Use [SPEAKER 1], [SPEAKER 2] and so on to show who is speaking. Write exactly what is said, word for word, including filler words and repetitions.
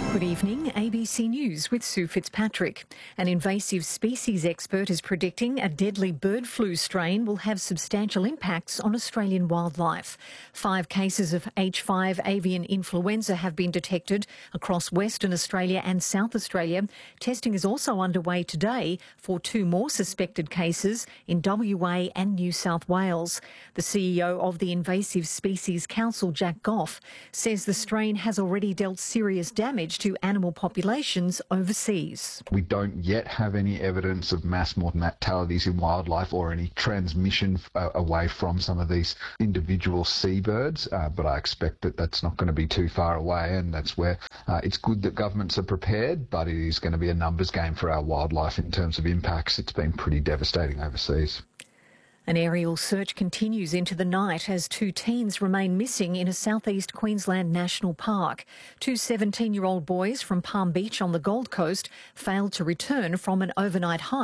[SPEAKER 1] Good evening, A B C News with Sue Fitzpatrick. An invasive species expert is predicting a deadly bird flu strain will have substantial impacts on Australian wildlife. Five cases of H five avian influenza have been detected across Western Australia and South Australia. Testing is also underway today for two more suspected cases in W A and New South Wales. The C E O of the Invasive Species Council, Jack Goff, says the strain has already dealt serious damage to animal populations overseas.
[SPEAKER 2] We don't yet have any evidence of mass mortalities in wildlife or any transmission uh, away from some of these individual seabirds, uh, but I expect that that's not going to be too far away, and that's where uh, it's good that governments are prepared, but it is going to be a numbers game for our wildlife in terms of impacts. It's been pretty devastating overseas.
[SPEAKER 1] An aerial search continues into the night as two teens remain missing in a southeast Queensland national park. Two seventeen-year-old boys from Palm Beach on the Gold Coast failed to return from an overnight hike